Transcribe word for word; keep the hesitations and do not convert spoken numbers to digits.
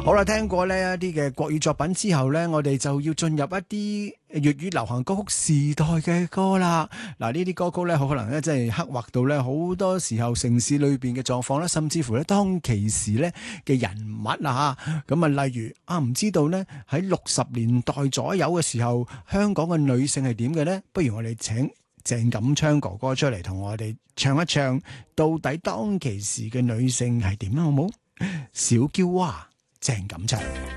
好啦，聽過呢一啲嘅國語作品之後呢，我哋就要進入一啲粵語流行歌曲時代嘅歌啦。嗱，呢啲歌曲呢，好可能呢，即係刻畫到呢好多時候城市裏邊嘅狀況啦，甚至乎呢當其時呢嘅人物啊嚇。咁啊，例如啊，唔知道呢喺六十年代左右嘅時候，香港嘅女性係點嘅呢？不如我哋請鄭錦昌哥哥出嚟同我哋唱一唱，到底當其時嘅女性係點啊？好冇？小嬌娃鄭錦昌。